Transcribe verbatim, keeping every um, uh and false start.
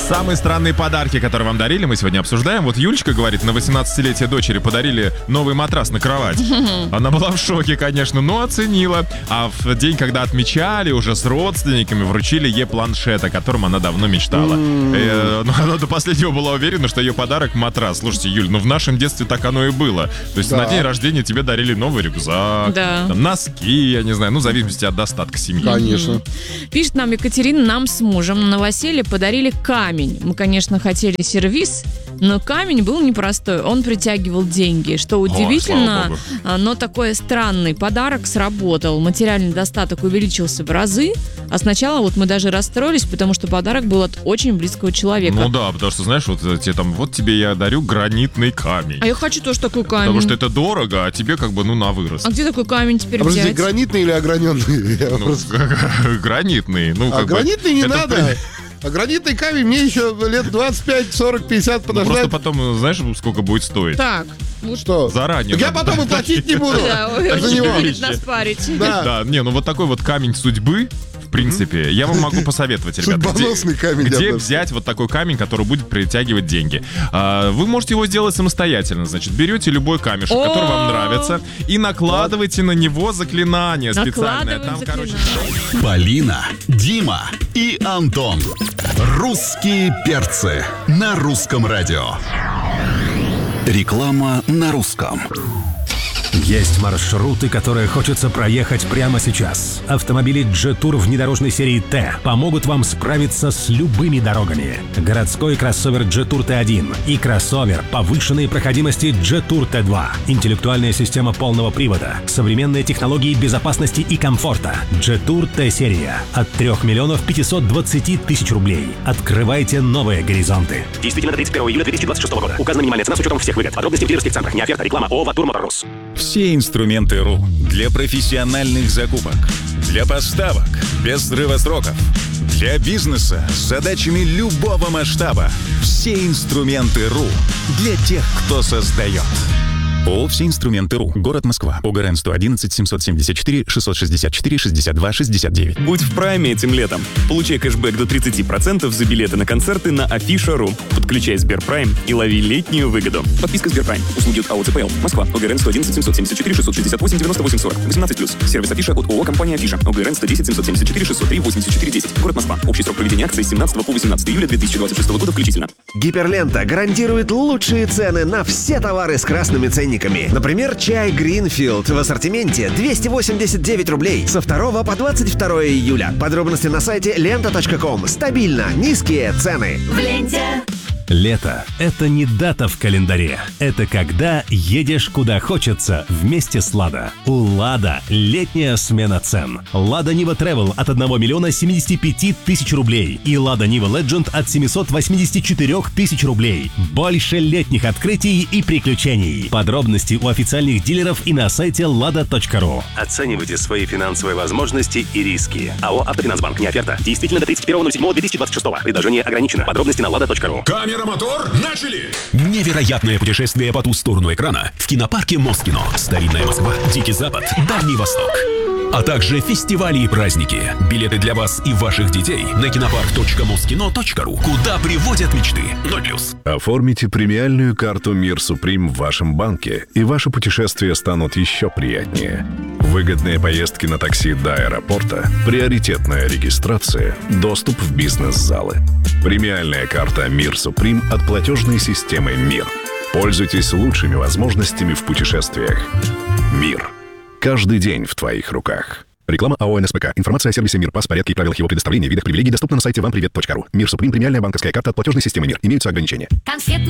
Самые странные подарки, которые вам дарили, мы сегодня обсуждаем. Вот Юлечка говорит, на восемнадцатилетие дочери подарили новый матрас на кровать. Она была в шоке, конечно, но оценила. А в день, когда отмечали, уже с родственниками вручили ей планшет, о котором она давно мечтала. Э, но она до последнего была уверена, что ее подарок — матрас. Слушайте, Юль, ну в нашем детстве так оно и было. То есть да. на день рождения тебе дарили новый рюкзак, да. там, носки, я не знаю, ну в зависимости от достатка семьи. Конечно. Пишет нам Екатерина, нам с мужем на новоселье подарили камень. Мы, конечно, хотели сервиз, но камень был непростой. Он притягивал деньги, что удивительно, О, но такой странный подарок сработал. Материальный достаток увеличился в разы, а сначала вот мы даже расстроились, потому что подарок был от очень близкого человека. Ну да, потому что, знаешь, вот тебе там, вот тебе я дарю гранитный камень. А я хочу тоже такой камень. Потому что это дорого, а тебе как бы, ну, на вырост. А где такой камень теперь а взять? Подожди, гранитный или ограненный? Ну, просто... гранитный. Ну, а гранитный бы, не надо. При... А гранитный камень мне еще лет двадцать пять, сорок, пятьдесят подождать. Ну, просто потом, знаешь, сколько будет стоить? Так. Ну что? Заранее. Я потом и платить не буду. Да, очень любит нас парить. Да, не, ну вот такой вот камень судьбы, в принципе, я вам могу посоветовать, ребята, судьбоносный камень, где взять вот такой камень, который будет притягивать деньги. Вы можете его сделать самостоятельно. Значит, берете любой камешек, который вам нравится, и накладываете на него заклинание специальное. Там, короче, Полина, Дима и Антон. Русские перцы на русском радио. Реклама на русском. Есть маршруты, которые хочется проехать прямо сейчас. Автомобили Jetour внедорожной серии Т помогут вам справиться с любыми дорогами. Городской кроссовер Jetour Т один и кроссовер повышенной проходимости Jetour Т два. Интеллектуальная система полного привода, современные технологии безопасности и комфорта. Jetour Т-серия от трёх миллионов пятисот двадцати тысяч рублей. Открывайте новые горизонты. Действительно до тридцать первого июля две тысячи двадцать шестого года. Указана минимальная цена с учетом всех выгод. Подробности в дилерских центрах. Не оферта. Реклама ООО «Ватур Моторос». Все инструменты РУ для профессиональных закупок, для поставок без срыва сроков, для бизнеса с задачами любого масштаба. Все инструменты РУ для тех, кто создает. ООО «Все инструменты РУ». Город Москва. ОГРН сто одиннадцать семьсот семьдесят четыре шестьсот шестьдесят четыре шестьдесят два шестьдесят девять. Будь в прайме этим летом. Получай кэшбэк до тридцать процентов за билеты на концерты на афиша точка ру. Подключай Сберпрайм и лови летнюю выгоду. Подписка Сберпрайм. Услуги от АО ЦПЛ. Москва. ОГРН сто одиннадцать семьсот семьдесят четыре шестьсот шестьдесят восемь девяносто восемь сорок. восемнадцать плюс. Сервис Афиша от ООО «Компания Афиша». ОГРН сто десять семьсот семьдесят четыре шестьсот три восемьдесят четыре десять. Город Москва. Общий срок проведения акции с семнадцатого по восемнадцатое июля две тысячи двадцать шестого года включительно. Гиперлента гарантирует лучшие цены на все товары с красными ценниками. Например, чай Greenfield в ассортименте двести восемьдесят девять рублей со второго по двадцать второе июля. Подробности на сайте лента точка ком. Стабильно низкие цены. В ленте. Лето – это не дата в календаре. Это когда едешь куда хочется вместе с «Лада». У «Лада» летняя смена цен. «Лада Нива Travel» от одного миллиона семидесяти пяти тысяч рублей и «Лада Нива Legend» от семисот восьмидесяти четырёх тысяч рублей. Больше летних открытий и приключений. Подробности у официальных дилеров и на сайте лада точка ру. Оценивайте свои финансовые возможности и риски. АО «Автофинансбанк». Не оферта. Действительно до тридцать первого ноль седьмого две тысячи двадцать шестого. Предложение ограничено. Подробности на лада точка ру. Мотор, начали! Невероятное путешествие по ту сторону экрана в кинопарке Москино. Старинная Москва, Дикий Запад, Дальний Восток. А также фестивали и праздники. Билеты для вас и ваших детей на кинопарк точка москино точка ру. Куда приводят мечты. ноль плюс. Оформите премиальную карту «Мир Суприм» в вашем банке, и ваши путешествия станут еще приятнее. Выгодные поездки на такси до аэропорта, приоритетная регистрация, доступ в бизнес-залы. Премиальная карта «Мир Суприм» от платежной системы «Мир». Пользуйтесь лучшими возможностями в путешествиях. «Мир». Каждый день в твоих руках. Реклама АО «НСПК». Информация о сервисе «Мир». Пас, порядке и правилах его предоставления, видах привилегий доступна на сайте вам привет точка ру. «Мир Суприм» — премиальная банковская карта от платежной системы «Мир». Имеются ограничения.